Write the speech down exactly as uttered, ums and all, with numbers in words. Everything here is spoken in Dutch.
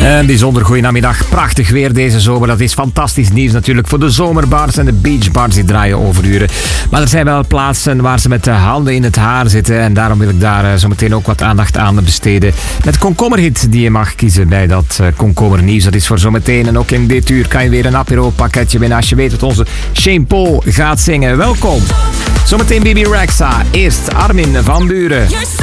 Een bijzonder goeie namiddag. Prachtig weer deze zomer. Dat is fantastisch nieuws natuurlijk voor de zomerbars en de beachbars. Die draaien overuren. Maar er zijn wel plaatsen waar ze met de handen in het haar zitten. En daarom wil ik daar zo meteen ook wat aandacht aan besteden. Met komkommerhit die je mag kiezen bij dat uh, komkommernieuws. Dat is voor zometeen. En ook in dit uur kan je weer een apero pakketje winnen als je weet dat onze Shane Paul gaat zingen. Welkom. Zometeen Bibi Rexha. Eerst Armin van Buuren.